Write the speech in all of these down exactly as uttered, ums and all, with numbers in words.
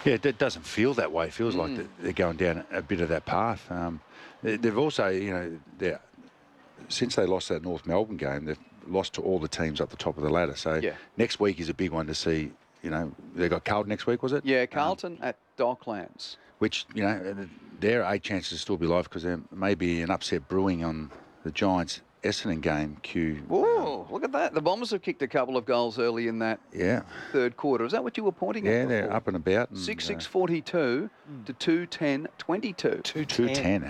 Yeah, it doesn't feel that way. It feels mm. like they're going down a bit of that path. Um, they've also, you know, they're, since they lost that North Melbourne game, they've lost to all the teams up the top of the ladder. So yeah. next week is a big one to see. You know, they got Carlton next week, was it? Yeah, Carlton um, at Docklands. Which, you know, there are eight chances to still be live because there may be an upset brewing on the Giants Essendon game. Q. Oh, look at that. The Bombers have kicked a couple of goals early in that yeah. third quarter. Is that what you were pointing yeah, at? Yeah, they're up and about. And, six six forty-two uh, to two ten twenty-two. two ten.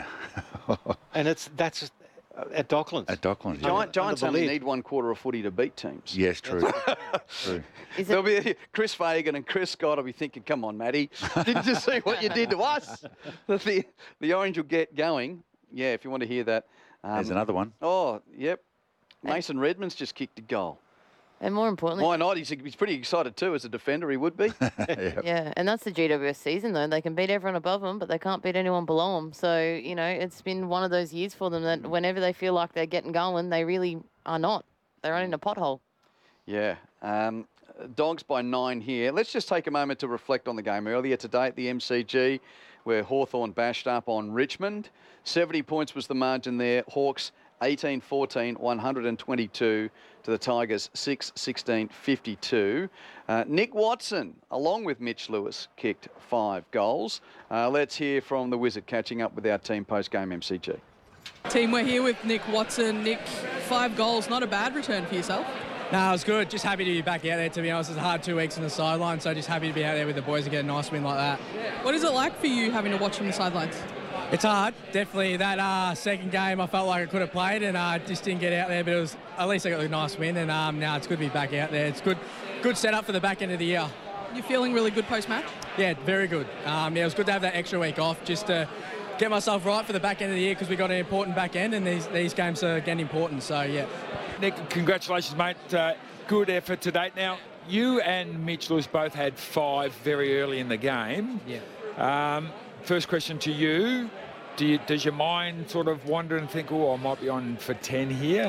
And it's that's at Docklands. At Docklands, yeah. Giant, Giants only lid. need one quarter of footy to beat teams. Yes, true. true. Is There'll be Chris Fagan and Chris Scott will be thinking, come on, Matty, didn't you see what you did to us? The, the Orange will get going. Yeah, if you want to hear that. Um, There's another one. Oh, yep. Mason Redmond's just kicked a goal. And more importantly... Why not? He's, he's pretty excited too. As a defender, he would be. yep. Yeah, and that's the G W S season, though. They can beat everyone above them, but they can't beat anyone below them. So, you know, it's been one of those years for them that whenever they feel like they're getting going, they really are not. They're only in a pothole. Yeah. Um, Dogs by nine here. Let's just take a moment to reflect on the game earlier today at the M C G, where Hawthorn bashed up on Richmond. seventy points was the margin there. Hawks eighteen fourteen, one hundred twenty-two to the Tigers, six sixteen fifty-two. Uh, Nick Watson, along with Mitch Lewis, kicked five goals. Uh, let's hear from the Wizard catching up with our team post-game M C G. Team, we're here with Nick Watson. Nick, five goals, not a bad return for yourself. No, it was good. Just happy to be back out there, to be honest. It's a hard two weeks on the sideline, so just happy to be out there with the boys and get a nice win like that. What is it like for you having to watch from the sidelines? It's hard, definitely. That uh, second game, I felt like I could have played and uh, just didn't get out there, but it was at least I got a nice win, and um, now it's good to be back out there. It's good, good setup for the back end of the year. You feeling really good post-match? Yeah, very good. Um, yeah, it was good to have that extra week off just to get myself right for the back end of the year because we got an important back end, and these these games are getting important. So yeah. Nick, congratulations, mate. Uh, good effort to date. Now, you and Mitch Lewis both had five very early in the game. Yeah. Um, First question to you, do you, does your mind sort of wander and think, oh, I might be on for ten here?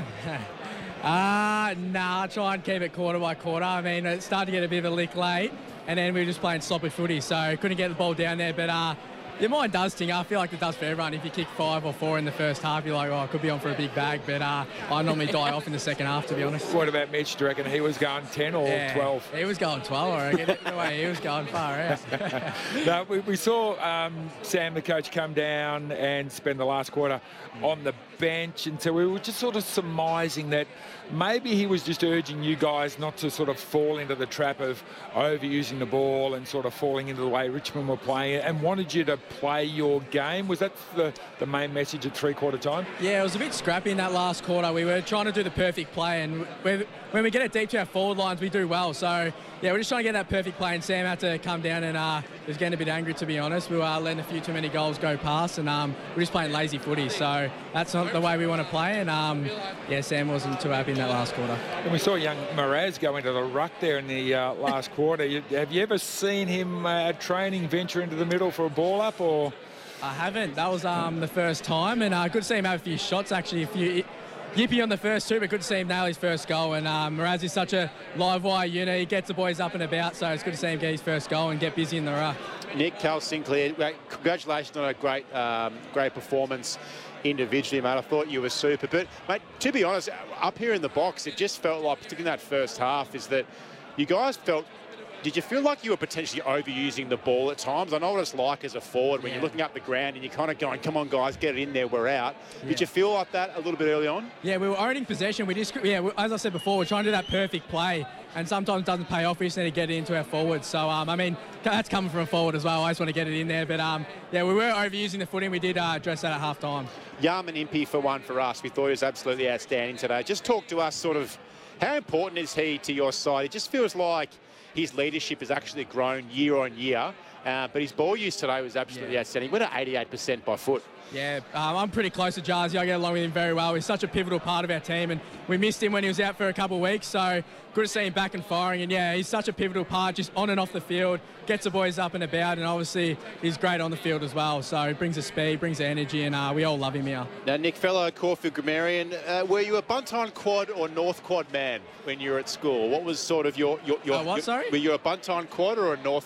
uh, nah, I try and keep it quarter by quarter. I mean, it started to get a bit of a lick late, and then we were just playing sloppy footy, so couldn't get the ball down there. But uh, your mind does ting. I feel like it does for everyone. If you kick five or four in the first half, you're like, oh, I could be on for a big bag. But uh, I normally die off in the second half, to be honest. What about Mitch? Do you reckon he was going ten or yeah, twelve? He was going twelve, I reckon. The way he was going far out. No, we, we saw um, Sam, the coach, come down and spend the last quarter on the bench. And so we were just sort of surmising that maybe he was just urging you guys not to sort of fall into the trap of overusing the ball and sort of falling into the way Richmond were playing it, and wanted you to play your game. Was that the, the main message at three-quarter time? Yeah, it was a bit scrappy in that last quarter. We were trying to do the perfect play, and when we get it deep to our forward lines, we do well. So, yeah, we're just trying to get that perfect play, and Sam had to come down and uh, he was getting a bit angry, to be honest. We were uh, letting a few too many goals go past, and um, we're just playing lazy footy. So that's not the way we want to play, and um, yeah, Sam wasn't too happy in that last quarter. And we saw young Mraz go into the ruck there in the uh, last quarter. You, have you ever seen him uh, training venture into the middle for a ball up, or...? I haven't. That was um, the first time, and uh, good to see him have a few shots, actually. A few yippee on the first two, but good to see him nail his first goal. And um, Mraz is such a live wire unit. He gets the boys up and about, so it's good to see him get his first goal and get busy in the ruck. Nick, Cal Sinclair, congratulations on a great, um, great performance individually, mate. I thought you were super. But, mate, to be honest, up here in the box, it just felt like, particularly in that first half, is that you guys felt... Did you feel like you were potentially overusing the ball at times? I know what it's like as a forward when yeah. you're looking up the ground and you're kind of going, come on, guys, get it in there, we're out. Yeah. Did you feel like that a little bit early on? Yeah, we were owning possession. We just, yeah, as I said before, we're trying to do that perfect play, and sometimes it doesn't pay off. We just need to get it into our forwards. So, um, I mean, that's coming from a forward as well. I just want to get it in there. But, um, yeah, we were overusing the footing. We did uh, address that at half-time. Yaman Impey for one for us. We thought he was absolutely outstanding today. Just talk to us sort of, how important is he to your side? It just feels like his leadership has actually grown year on year, uh, but his ball use today was absolutely yeah. outstanding. He went at eighty-eight percent by foot. Yeah, um, I'm pretty close to Jarzy. I get along with him very well. He's such a pivotal part of our team, and we missed him when he was out for a couple of weeks, so good to see him back and firing. And, yeah, he's such a pivotal part, just on and off the field, gets the boys up and about, and obviously he's great on the field as well. So he brings the speed, brings the energy, and uh, we all love him here. Now, Nick, fellow Caulfield Grammarian, uh, were you a Buntyne Quad or North Quad man when you were at school? What was sort of your... your, your uh, what, your, sorry? Were you a Buntyne Quad or a North